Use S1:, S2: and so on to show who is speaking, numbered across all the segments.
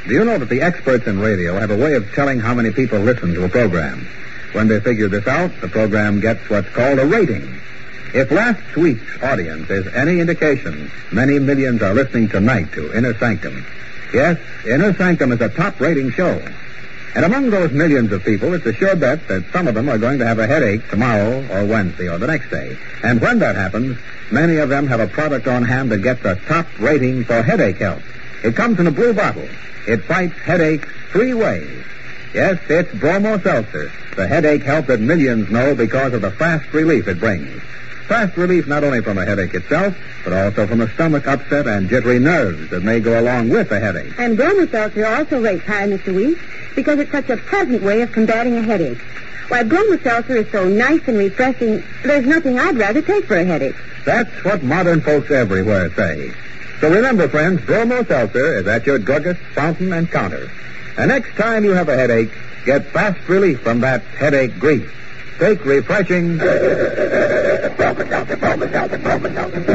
S1: Do you know that the experts in radio have a way of telling how many people listen to a program? When they figure this out, the program gets what's called a rating. If last week's audience is any indication, many millions are listening tonight to Inner Sanctum. Yes, Inner Sanctum is a top-rating show. And among those millions of people, it's a sure bet that some of them are going to have a headache tomorrow or Wednesday or the next day. And when that happens, many of them have a product on hand that gets a top rating for headache help. It comes in a blue bottle. It fights headaches 3 ways. Yes, it's Bromo Seltzer, the headache help that millions know because of the fast relief it brings. Fast relief not only from a headache itself, but also from a stomach upset and jittery nerves that may go along with a headache.
S2: And Bromo Seltzer also rates high, Mr. Weiss, because it's such a pleasant way of combating a headache. Why, Bromo Seltzer is so nice and refreshing, there's nothing I'd rather take for a headache.
S1: That's what modern folks everywhere say. So remember, friends, Bromo Seltzer is at your druggist, fountain, and counter. And next time you have a headache, get fast relief from that headache grief. Take refreshing... Bromo Seltzer, Bromo Seltzer, Bromo Seltzer.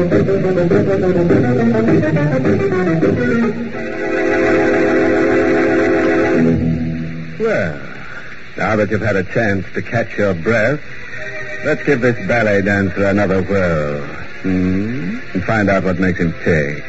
S1: Well, now that you've had a chance to catch your breath, let's give this ballet dancer another whirl. And find out what makes him tick.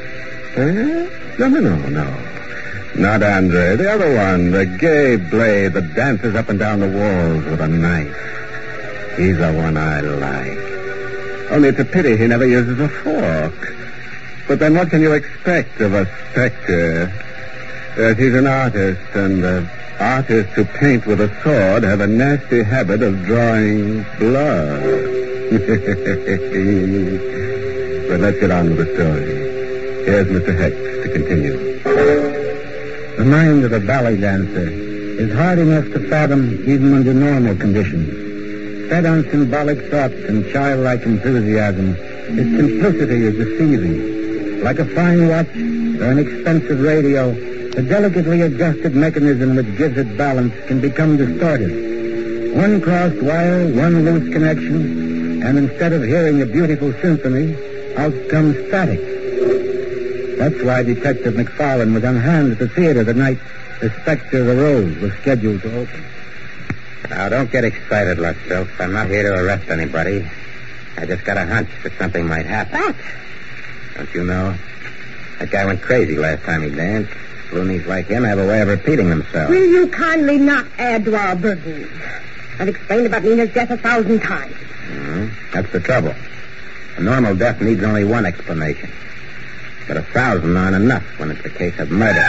S1: No. Not Andre. The other one, the gay blade that dances up and down the walls with a knife. He's the one I like. Only it's a pity he never uses a fork. But then what can you expect of a specter? Yes, he's an artist, and artists who paint with a sword have a nasty habit of drawing blood. But let's get on with the story. Here's Mr. Hex to continue.
S3: The mind of a ballet dancer is hard enough to fathom even under normal conditions. Fed on symbolic thoughts and childlike enthusiasm, its simplicity is deceiving. Like a fine watch or an expensive radio, the delicately adjusted mechanism that gives it balance can become distorted. One crossed wire, one loose connection, and instead of hearing a beautiful symphony, out comes static. That's why Detective McFarlane was on hand at the theater the night the Spectre of the Rose was scheduled to open.
S4: Now, don't get excited, Lustilf. I'm not here to arrest anybody. I just got a hunch that something might happen.
S2: What?
S4: Don't you know? That guy went crazy last time he danced. Loonies like him have a way of repeating themselves.
S2: Will you kindly not add to our burden? I've explained about Nina's death 1,000 times.
S4: That's the trouble. A normal death needs only one explanation. But 1,000 aren't enough when it's a case of murder.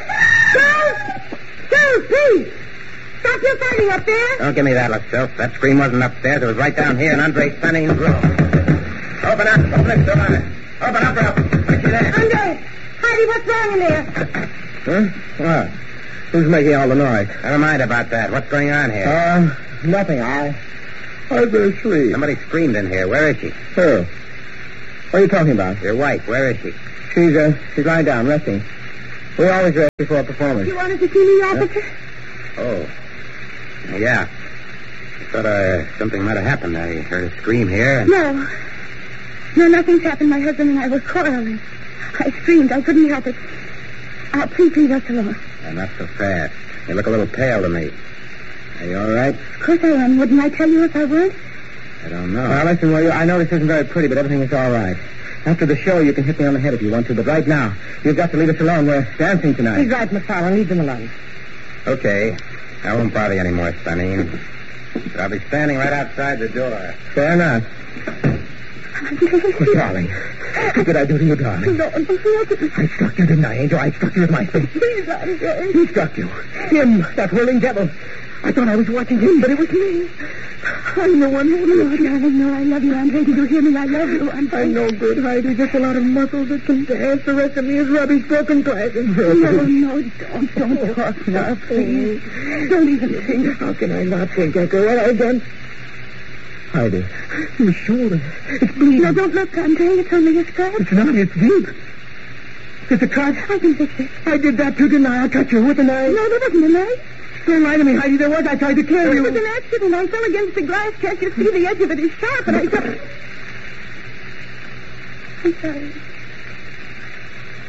S2: Girls, please! Stop your fighting up there!
S4: Don't give me that, Lustilf. That scream wasn't upstairs. It was right down here in Andre Stanning's room. Open up. Open the door. Open up, Ralph. What's there?
S2: Andre! Heidi, what's wrong in there?
S3: Huh? What? Who's making all the noise?
S4: Never mind about that. What's going on here?
S3: Nothing. I've been asleep.
S4: Somebody screamed in here. Where is she?
S3: Who? What are you talking about?
S4: Your wife. Where is she?
S3: She's lying down, resting. We always rest before a performance.
S2: You wanted to see me, officer?
S4: Oh. Yeah. I thought something might have happened. I heard a scream here. And...
S2: No, nothing's happened. My husband and I were quarreling. I screamed. I couldn't help it. Please leave us alone.
S4: Not so fast. You look a little pale to me. Are you all right?
S2: Of course I am. Wouldn't I tell you if I weren't?
S4: I don't know.
S3: Now, listen, I know this isn't very pretty, but everything is all right. After the show, you can hit me on the head if you want to, but right now, you've got to leave us alone. We're dancing tonight.
S2: He's right, McFarlane. Leave them alone.
S4: Okay. I won't bother you anymore, Sonny. I'll be standing right outside the door.
S3: Fair enough. Darling, what did I do to you, darling?
S2: No.
S3: I struck you, didn't I, Angel? I struck you with my fist.
S2: Please, Andre.
S3: Who struck you? Him, that whirling devil. I thought I was watching him, but it was me. I'm the one who...
S2: No, darling, no, I love you, Andre. Did you hear me? I love you, Andre.
S3: I'm no good, Heidi. Just a lot of muscles that can dance. The rest of me is rubbish, broken glass, and
S2: No, don't talk now, please. Don't even think.
S3: How can I not think after what I've done? Heidi, your shoulder. It's bleeding.
S2: No, don't look, Andre. It's only a scratch.
S3: It's not. It's deep. It's a cut.
S2: I can fix it.
S3: I did that too, didn't I? I cut you with a knife.
S2: No, there wasn't a knife.
S3: Don't lie to me, Heidi. There was. I tried to kill you.
S2: It was an accident. I fell against the glass. Can't you see the edge of it is sharp? And I fell... I'm sorry.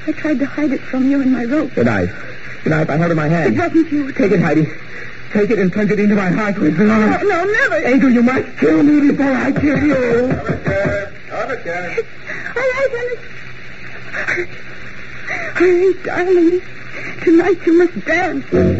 S2: I tried to hide it from you in my rope.
S3: The knife. The knife I held in my hand.
S2: It wasn't you.
S3: Take it, Heidi. Take it and plunge it into my heart where it belongs.
S2: No, never.
S3: Angel, you must kill me before I kill you.
S1: Overture.
S2: All right, Henry. Hurry, darling. Tonight you must dance.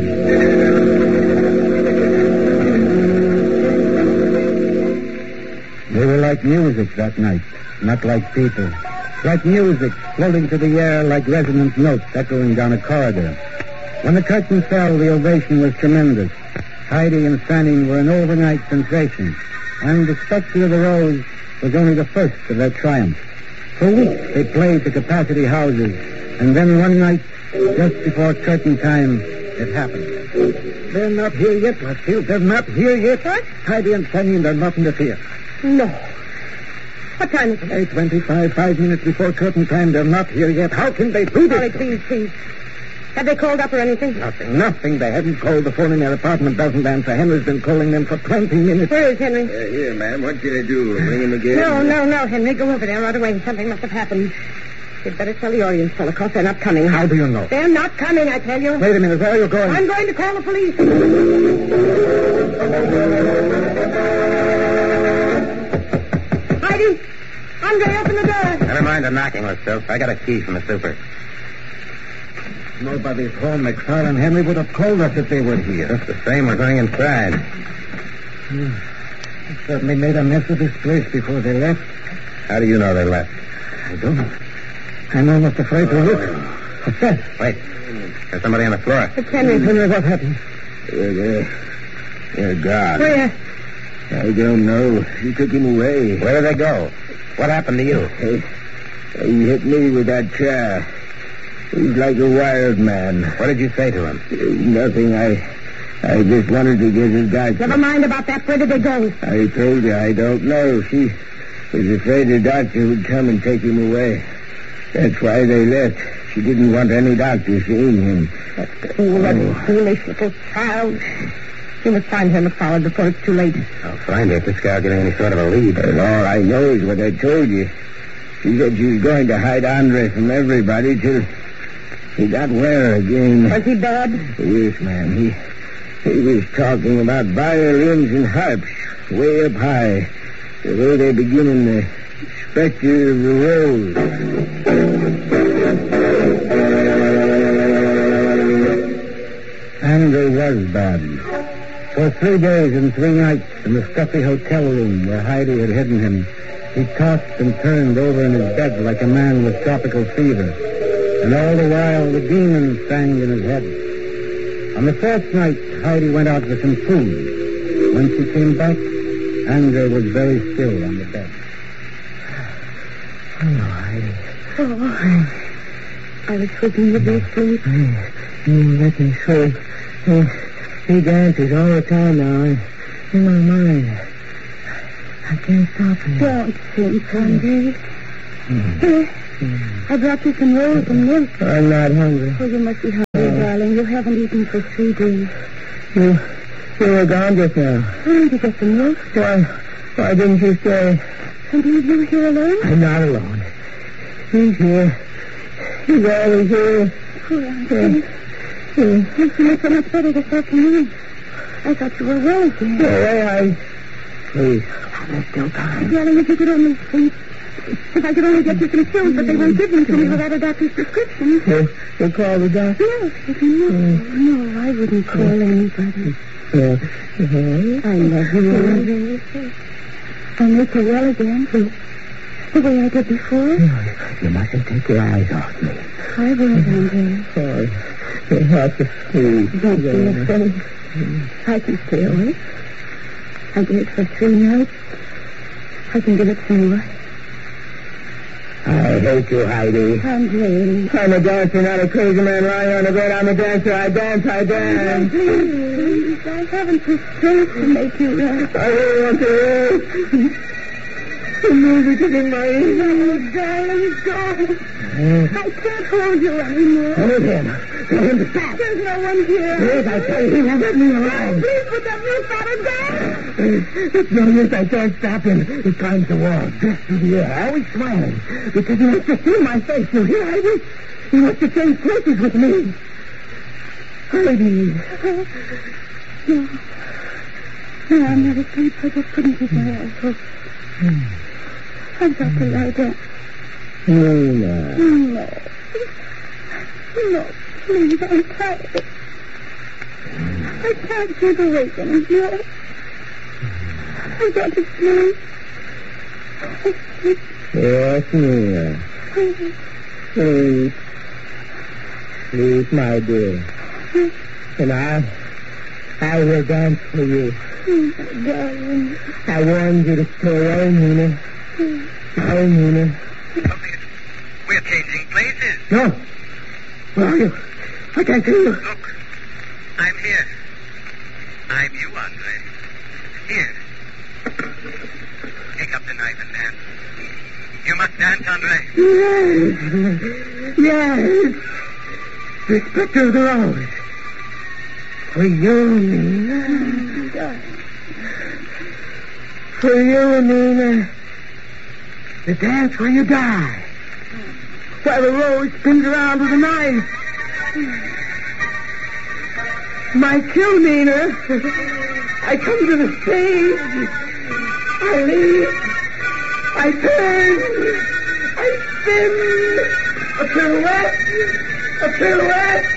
S3: They were like music that night, not like people. Like music floating through the air like resonant notes echoing down a corridor. When the curtain fell, the ovation was tremendous. Heidi and Fanning were an overnight sensation, and the Spectre of the Rose was only the first of their triumphs. For weeks they played to capacity houses, and then one night, just before curtain time, it happened. They're not here yet, Westfield. They're not here yet.
S2: What?
S3: Heidi and Fanning, they're not interfere.
S2: No. What time is it?
S3: 8:25, 5 minutes before curtain time. They're not here yet. How can they do this?
S2: Molly, please. Have they called up or anything?
S3: Nothing. They haven't called. The phone in their apartment doesn't answer. Henry's been calling them for 20 minutes.
S2: Where is Henry?
S1: Here, ma'am. What can I do? Ring him again?
S2: No, Henry. Go over there right away. Something must have happened. You'd better tell the audience, Holocaust. They're not coming.
S3: How do you know?
S2: They're not coming, I tell you.
S3: Wait a minute. Where are you going?
S2: I'm going to call the police. Heidi! Andre, open the door.
S4: Never mind the knocking, Westfield. I got a key from the super.
S3: Nobody's home. McFarland Henry would have called us if they were here.
S4: Just the same, we're going inside.
S3: They certainly made a mess of this place before they left.
S4: How do you know they left?
S3: I don't know. I'm almost afraid to look. What's that?
S4: Wait. There's somebody on the floor.
S2: It's Henry.
S3: Henry, what happened?
S1: They're gone.
S2: Where?
S1: I don't know. He took him away.
S4: Where did they go? What happened to you?
S1: He hit me with that chair. He's like a wild man.
S4: What did you say to him?
S1: Nothing. I just wanted to get his doctor.
S2: Never mind about that. Where did they go?
S1: I told you I don't know. She was afraid the doctor would come and take him away. That's why they left. She didn't want any doctor seeing him.
S2: That foolish little child. You must find her, McFarland, before it's too late.
S4: I'll find her if this guy'll get any sort of a lead.
S1: And all I know is what I told you. She said she was going to hide Andre from everybody till he got well again.
S2: Was he bad?
S1: Yes, ma'am. He was talking about violins and harps way up high. The way they begin in the Spectre of the Rose.
S3: Andre was bad. For 3 days and 3 nights in the stuffy hotel room where Heidi had hidden him, he tossed and turned over in his bed like a man with tropical fever. And all the while, the demons sang in his head. On the 4th night, Heidi went out for some food. When she came back, Andre was very still on the bed.
S2: Oh, I was hoping you'd be asleep.
S3: Let me sleep. He dances all the time now in my mind. I can't stop him.
S2: Don't sleep, Andre. Here, I brought you some rolls and milk.
S3: I'm not hungry.
S2: Oh, you must be hungry, darling. You haven't eaten for 3 days.
S3: You were gone just now.
S2: Why to get some milk?
S3: Why didn't you stay?
S2: And leave you here alone?
S3: I'm not alone. He's here. He's always here.
S2: Poor Andre. You feel so much better this afternoon. I thought you were well again.
S3: Go away, Please. There's still time.
S2: Darling, if you could only sleep. If I could only get you some pills, but they won't give them to me without a doctor's prescription.
S3: You'll call the doctor?
S2: Yes, but no, I wouldn't call anybody. I love you, Andre. I'll make you well again. The way I did before.
S3: You mustn't take your eyes off me.
S2: I will, Andre.
S3: Oh, you have to sleep.
S2: Don't be afraid. I can stay awake. I did it for 3 nights. I can give it some more.
S3: I hate you, Heidi.
S2: Andre.
S3: I'm a dancer, not a crazy man lying on the bed. I'm a dancer. I dance.
S2: Please, I haven't the strength to make you rest.
S3: I really want to rest. The music is in my ears.
S2: Oh, darling, go. I can't hold you anymore.
S3: Hold him. Tell him to stop.
S2: There's no one here.
S3: Yes, I tell you, he won't let me alone.
S2: Please put that roof on his back.
S3: It's no use. I can't stop him. He climbs the wall, drifts through the air, always smiling, because he wants to see my face. You hear, Heidi? You must have changed places with me. Hurry.
S2: No. No, I'm not asleep. I just couldn't keep my eyes open. I've got to lie down.
S3: Nina.
S2: No. No, please, I'm tired. I can't keep awake anymore. I've got to sleep.
S3: Yes, Nina. Sleep. Sleep, my dear. And I will dance for you.
S2: Darling.
S3: I warned you to stay away, Nina. Oh, Nina.
S4: We're changing places.
S3: No. Where are you? I can't see you.
S4: Look, I'm here. I'm you, Andre. Here. Take up the knife and dance. You must dance, Andre.
S3: Yes. The specter of the rose. For you, Nina. For you, Nina. The dance where you die. While the rose spins around with a knife. My cue, Nina. I come to the stage. I leap. I turn. I spin. A pirouette. A pirouette.